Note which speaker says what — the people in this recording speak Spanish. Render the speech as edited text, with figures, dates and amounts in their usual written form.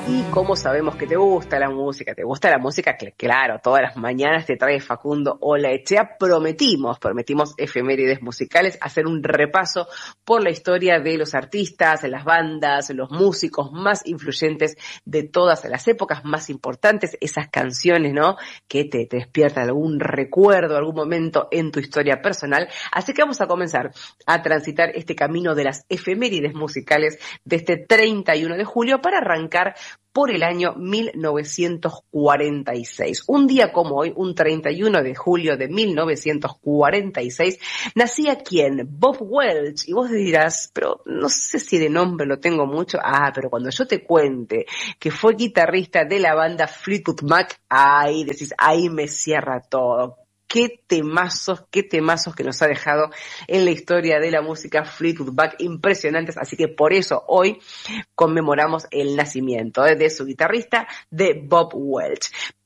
Speaker 1: Y como sabemos que te gusta la música que claro, todas las mañanas te trae Facundo Olaechea, prometimos efemérides musicales, hacer un repaso por la historia de los artistas, las bandas, los músicos más influyentes de todas las épocas más importantes, esas canciones, ¿no? Que te despiertan algún recuerdo, algún momento en tu historia personal. Así que vamos a comenzar a transitar este camino de las efemérides musicales de este 31 de julio para arrancar por el año 1946. Un día como hoy, un 31 de julio de 1946, nacía ¿quién? Bob Welch. Y vos dirás, pero no sé si de nombre lo tengo mucho. Pero cuando yo te cuente que fue guitarrista de la banda Fleetwood Mac, ahí decís, ahí me cierra todo. Qué temazos que nos ha dejado en la historia de la música Fleetwood Mac, impresionantes, así que por eso hoy conmemoramos el nacimiento de su guitarrista, de Bob Welch.